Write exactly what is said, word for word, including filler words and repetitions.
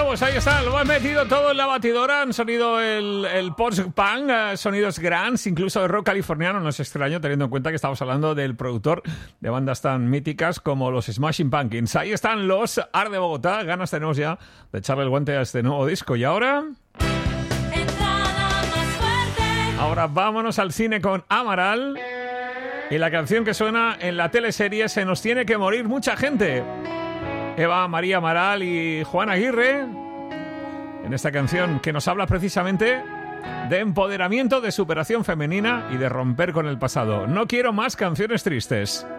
pues ahí está, lo han metido todo en la batidora. Han sonido el, el post-punk, eh, sonidos grunts, incluso de rock californiano. No es extraño teniendo en cuenta que estamos hablando del productor de bandas tan míticas como los Smashing Pumpkins. Ahí están los Art de Bogotá. Ganas tenemos ya de echarle el guante a este nuevo disco. Y ahora... Ahora vámonos al cine con Amaral. Y la canción que suena en la teleserie Se nos tiene que morir mucha gente. Eva María Amaral y Juan Aguirre en esta canción que nos habla precisamente de empoderamiento, de superación femenina y de romper con el pasado. No quiero más canciones tristes.